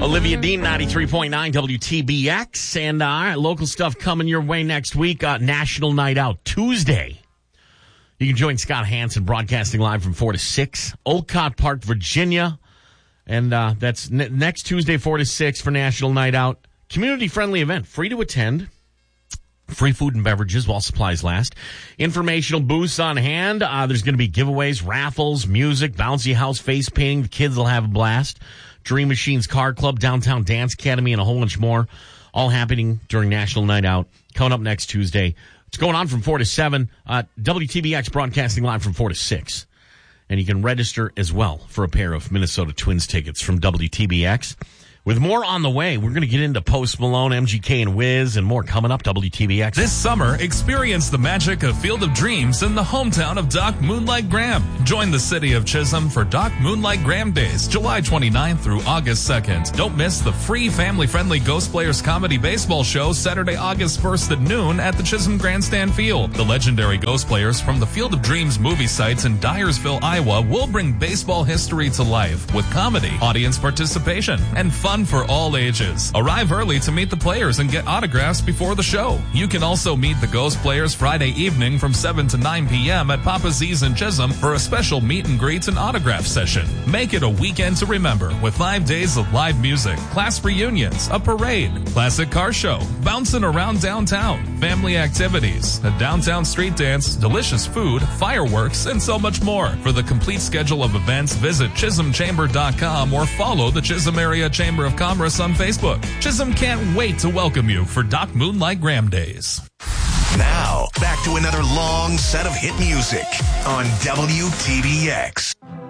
Olivia Dean, 93.9 WTBX, and local stuff coming your way next week. National Night Out Tuesday. You can join Scott Hansen broadcasting live from 4 to 6, Olcott Park, Virginia, and that's next Tuesday, 4 to 6 for National Night Out. Community-friendly event, free to attend. Free food and beverages while supplies last. Informational booths on hand. There's going to be giveaways, raffles, music, bouncy house, face painting. The kids will have a blast. Dream Machines Car Club, Downtown Dance Academy, and a whole bunch more. All happening during National Night Out. Coming up next Tuesday. It's going on from 4 to 7. WTBX broadcasting live from 4 to 6. And you can register as well for a pair of Minnesota Twins tickets from WTBX. With more on the way, we're going to get into Post Malone, MGK, and Wiz, and more coming up, WTBX. This summer, experience the magic of Field of Dreams in the hometown of Doc Moonlight Graham. Join the city of Chisholm for Doc Moonlight Graham Days, July 29th through August 2nd. Don't miss the free family-friendly Ghost Players Comedy Baseball Show Saturday, August 1st at noon at the Chisholm Grandstand Field. The legendary Ghost Players from the Field of Dreams movie sites in Dyersville, Iowa will bring baseball history to life with comedy, audience participation, and fun for all ages. Arrive early to meet the players and get autographs before the show. You can also meet the Ghost Players Friday evening from 7 to 9 p.m. at Papa Z's in Chisholm for a special meet and greet and autograph session. Make it a weekend to remember with 5 days of live music, class reunions, a parade, classic car show, bouncing around downtown, family activities, a downtown street dance, delicious food, fireworks, and so much more. For the complete schedule of events, visit chisholmchamber.com or follow the Chisholm Area Chamber of Commerce on Facebook. Chisholm can't wait to welcome you for Doc Moonlight Graham Days. Now, back to another long set of hit music on WTBX.